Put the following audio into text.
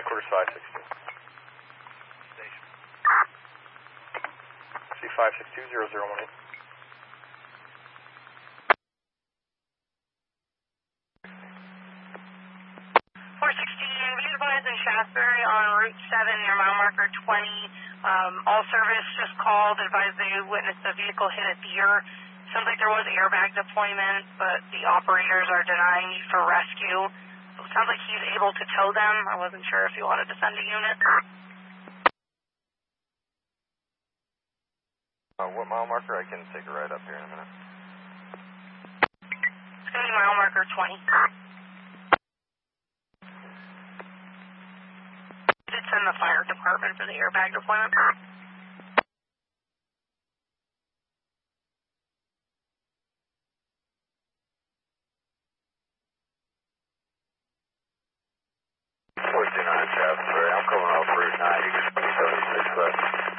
Headquarters 562. Station. C562-0018. 416, be advised in Shasbury on Route 7 near mile marker 20. All service just called, advised they witnessed a vehicle hit a deer. Sounds like there was airbag deployment, but the operators are denying need for rescue. So it sounds like he's able to tow them. I wasn't sure if you wanted to send a unit. What mile marker? I can take a ride up here in a minute. It's going to be mile marker 20. It's in the fire department for the airbag deployment. I'm coming off Route 9. You can 76 left.